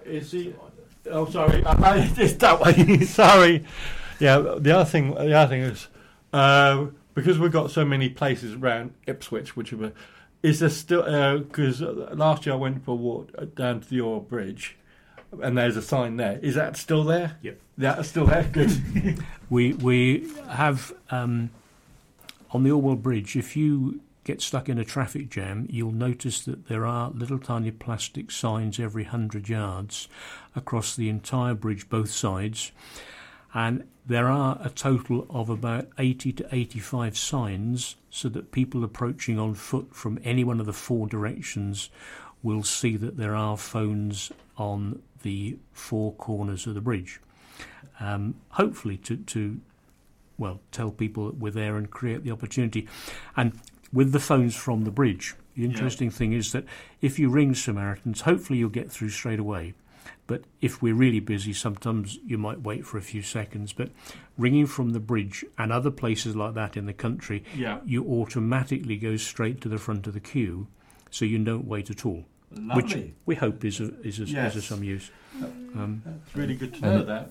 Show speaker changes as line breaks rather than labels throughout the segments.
is he? Oh, sorry, it's that way. Sorry. Yeah, the other thing is because we've got so many places around Ipswich, is there still? Because last year I went for a walk down to the Oil Bridge, and there's a sign there. Is that still there?
Yep,
that's still there. Good.
we have on the Orwell Bridge. If you get stuck in a traffic jam, you'll notice that there are little tiny plastic signs every 100 yards across the entire bridge, both sides, and there are a total of about 80 to 85 signs, so that people approaching on foot from any one of the four directions will see that there are phones on the four corners of the bridge. Hopefully to tell people that we're there and create the opportunity. And with the phones from the bridge, the interesting thing is that if you ring Samaritans, hopefully you'll get through straight away. But if we're really busy, sometimes you might wait for a few seconds. But ringing from the bridge and other places like that in the country, you automatically go straight to the front of the queue, so you don't wait at all.
Lovely.
Which we hope is of some use.
It's really good to know that.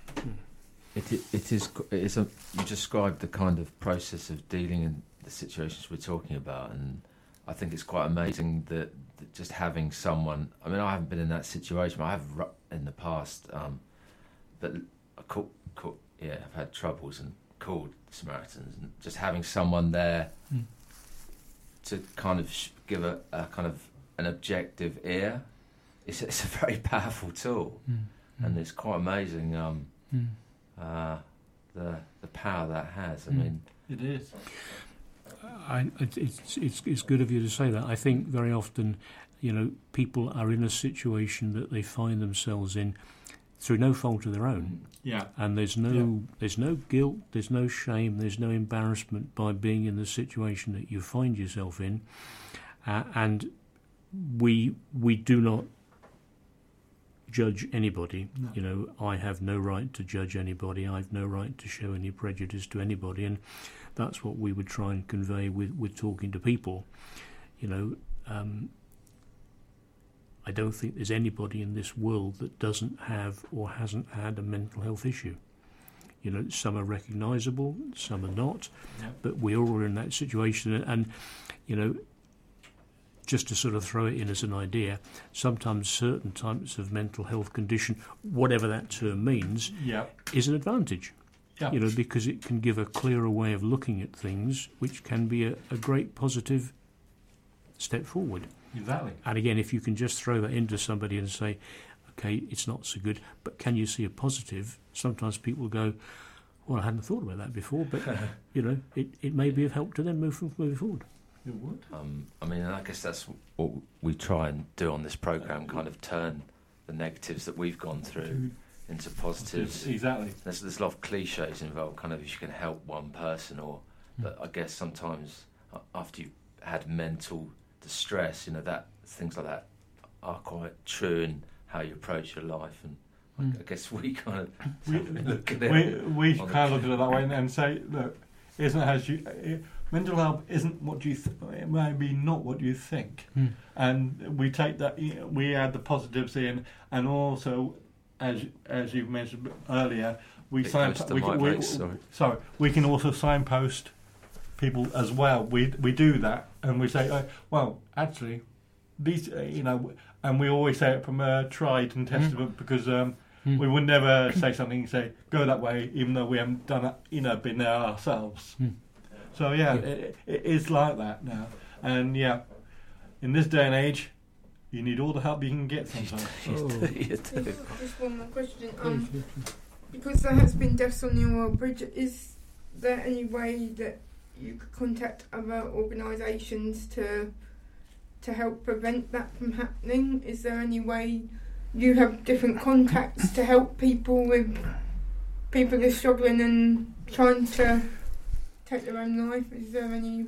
It is. You described the kind of process of dealing in the situations we're talking about, and I think it's quite amazing that just having someone. I mean, I haven't been in that situation. I have in the past, but I've had troubles and called Samaritans, and just having someone there to kind of give a kind of an objective ear. It's a very powerful tool, and it's quite amazing. The power that has. I mean,
it is.
It's good of you to say that. I think very often, people are in a situation that they find themselves in through no fault of their own.
Yeah.
And there's no guilt, there's no shame, there's no embarrassment by being in the situation that you find yourself in, and we do not judge anybody.
No.
I have no right to judge anybody. I've no right to show any prejudice to anybody, and that's what we would try and convey with talking to people. I don't think there's anybody in this world that doesn't have or hasn't had a mental health issue. Some are recognisable, some are not, but we're all in that situation, and just to sort of throw it in as an idea, sometimes certain types of mental health condition, whatever that term means, is an advantage. Because it can give a clearer way of looking at things, which can be a great positive step forward.
Exactly.
And again, if you can just throw that into somebody and say, okay, it's not so good, but can you see a positive? Sometimes people go, well, I hadn't thought about that before, but, it may be of help to them moving forward.
It would.
I mean, I guess that's what we try and do on this programme, kind of turn the negatives that we've gone through into positives.
Exactly.
There's a lot of cliches involved, kind of if you can help one person, but I guess sometimes after you've had mental distress, that things like that are quite true in how you approach your life, and I guess we kind of look at it.
We kind of look at it that way and say, look, mental health isn't what you it may be not what you think, and we take that, we add the positives in, and also as you've mentioned earlier, we can also signpost people as well. We do that, and we say, well, actually, these and we always say it from a tried and tested, because we would never say something and say go that way, even though we haven't done it, been there ourselves. So it is like that now, and in this day and age, you need all the help you can get sometimes.
Just one more question. Because there has been deaths on the Oil Bridge, is there any way that you could contact other organisations to help prevent that from happening? Is there any way you have different contacts to help people who are struggling and trying to take their own life? Is there any?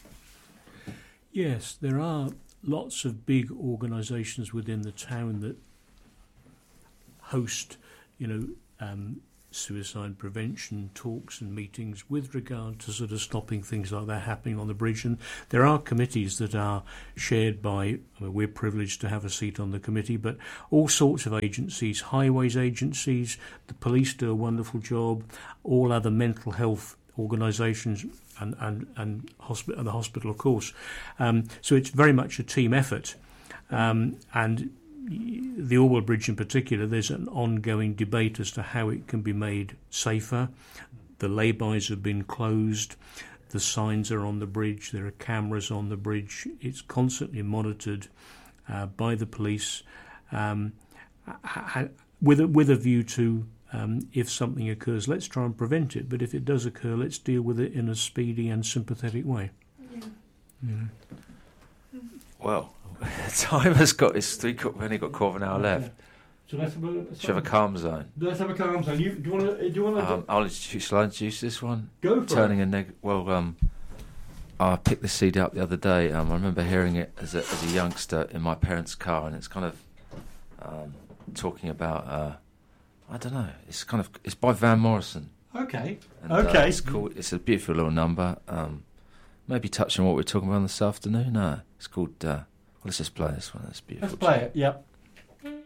Yes, there are lots of big organisations within the town that host, suicide prevention talks and meetings with regard to sort of stopping things like that happening on the bridge. And there are committees that are shared by, I mean, we're privileged to have a seat on the committee, but all sorts of agencies, highways agencies, the police do a wonderful job, all other mental health organisations and the hospital, of course. So it's very much a team effort. And the Orwell Bridge in particular, there's an ongoing debate as to how it can be made safer. The laybys have been closed. The signs are on the bridge. There are cameras on the bridge. It's constantly monitored by the police with a view to if something occurs, let's try and prevent it. But if it does occur, let's deal with it in a speedy and sympathetic way.
Yeah.
Well, time has got. We've only got a quarter of an hour left.
So let's have a,
Should we have a calm zone?
Let's have a calm zone. Do you want to?
Shall I introduce this one?
Go for
Turning
it.
a neg. Well, I picked this CD up the other day. I remember hearing it as a youngster in my parents' car, and it's kind of talking about. I don't know. It's by Van Morrison.
Okay.
And,
Okay.
It's called. It's a beautiful little number. Maybe touching on what we're talking about this afternoon. No, it's called. Let's just play this one. It's beautiful.
Let's play it. Yep.